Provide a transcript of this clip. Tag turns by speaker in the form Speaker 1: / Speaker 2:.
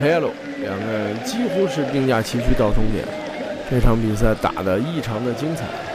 Speaker 1: Hello，两个人几乎是并驾齐驱到终点。这场比赛打得异常的精彩。